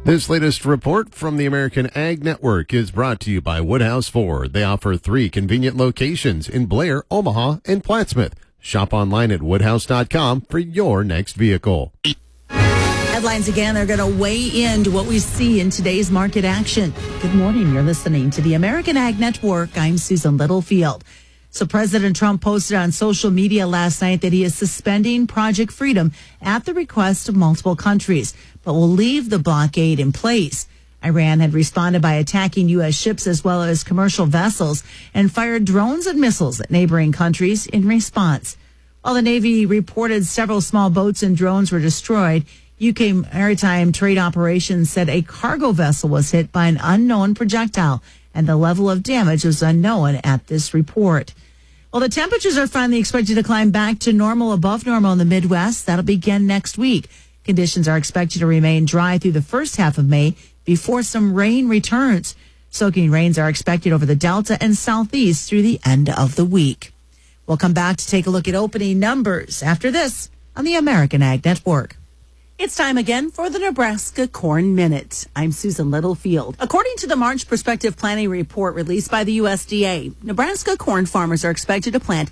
This latest report from the American Ag Network is brought to you by Woodhouse Ford. They offer 3 convenient locations in Blair, Omaha, and Plattsmouth. Shop online at woodhouse.com for your next vehicle. Headlines again are going to weigh into what we see in today's market action. Good morning. You're listening to the American Ag Network. I'm Susan Littlefield. So President Trump posted on social media last night that he is suspending Project Freedom at the request of multiple countries, but will leave the blockade in place. Iran had responded by attacking U.S. ships as well as commercial vessels and fired drones and missiles at neighboring countries in response. While the Navy reported several small boats and drones were destroyed, UK Maritime Trade Operations said a cargo vessel was hit by an unknown projectile, and the level of damage was unknown at this report. Well, the temperatures are finally expected to climb back to normal, above normal in the Midwest. That'll begin next week. Conditions are expected to remain dry through the first half of May before some rain returns. Soaking rains are expected over the Delta and Southeast through the end of the week. We'll come back to take a look at opening numbers after this on the American Ag Network. It's time again for the Nebraska Corn Minute. I'm Susan Littlefield. According to the March Prospective Planning Report released by the USDA, Nebraska corn farmers are expected to plant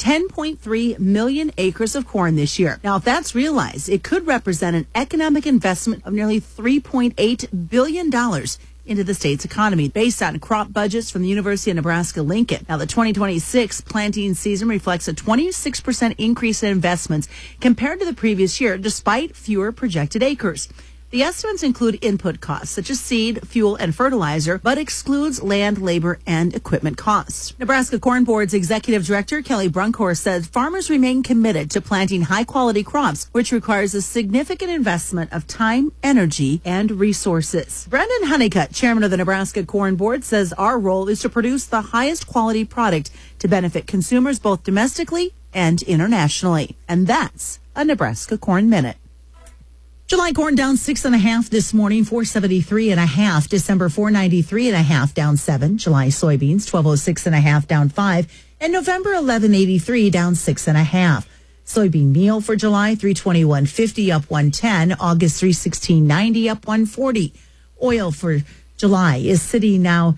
10.3 million acres of corn this year. Now, if that's realized, it could represent an economic investment of nearly $3.8 billion into the state's economy based on crop budgets from the University of Nebraska-Lincoln. Now, the 2026 planting season reflects a 26% increase in investments compared to the previous year, despite fewer projected acres. The estimates include input costs such as seed, fuel, and fertilizer, but excludes land, labor, and equipment costs. Nebraska Corn Board's Executive Director, Kelly Brunkhorst, said farmers remain committed to planting high-quality crops, which requires a significant investment of time, energy, and resources. Brendan Honeycutt, chairman of the Nebraska Corn Board, says our role is to produce the highest quality product to benefit consumers both domestically and internationally. And that's a Nebraska Corn Minute. July corn down 6.5 this morning, 473.5. December 493.5, down 7. July soybeans 1206.5, down 5, and November 1183, down 6.5. Soybean meal for July 321.50, up 110. August 316.90, up 140. Oil for July is sitting now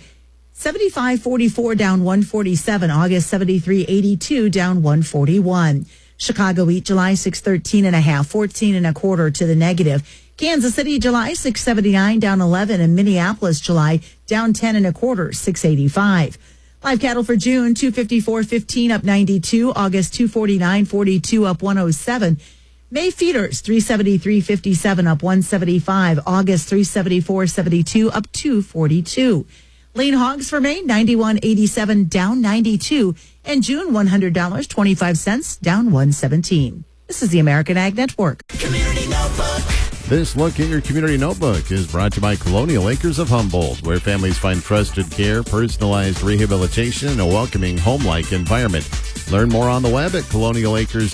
75.44, down 147. August 73.82, down 141. Chicago wheat July 613.5, 14.25 to the negative. Kansas City July 679, down 11, and Minneapolis July down 10.25, 685. Live cattle for June 254.15, up 92. August 249.42, up 107. May feeders 373.57, up 175. August 374.72, up 242. Lean hogs for May, 91.87, down 92. And June, $100.25, down 117. This is the American Ag Network. Community Notebook. This look at your Community Notebook is brought to you by Colonial Acres of Humboldt, where families find trusted care, personalized rehabilitation, and a welcoming home-like environment. Learn more on the web at colonialacres.com.